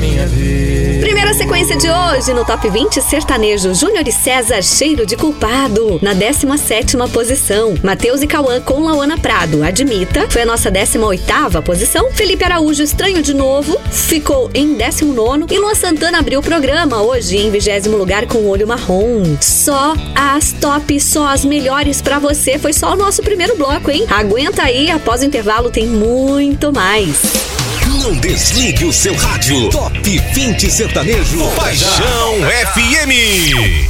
minha vida. Primeira sequência de hoje no Top 20 sertanejo, Júnior e César, Cheiro de Culpado. Na 17ª posição, Matheus e Cauã com Lauana Prado, Admita, foi a nossa 18ª posição. Felipe Araújo, Estranho de Novo, ficou em 19º. E Luan Santana abriu o programa hoje em 20º lugar com Olho Marrom. Só as top, só as melhores pra você. Foi só o nosso primeiro bloco, hein? Aguenta aí, após o intervalo tem muito mais. Não desligue o seu rádio. Top 20 sertanejo. Paixão FM.